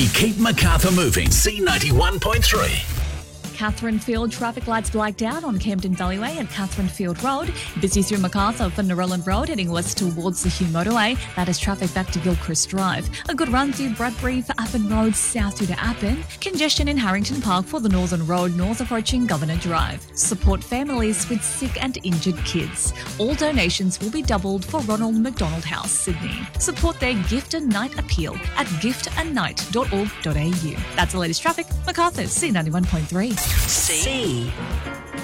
We keep Macarthur moving. C91.3. Catherine Field traffic lights blacked out on Camden Valleyway at Catherine Field Road. Busy through Macarthur for Narellan Road heading west towards the Hume Motorway. That is traffic back to Gilchrist Drive. A good run through Bradbury for Appin Road south through to Appin. Congestion in Harrington Park for the Northern Road north approaching Governor Drive. Support families with sick and injured kids. All donations will be doubled for Ronald McDonald House, Sydney. Support their Gift a Night appeal at giftannight.org.au. That's the latest traffic. Macarthur, C91.3. C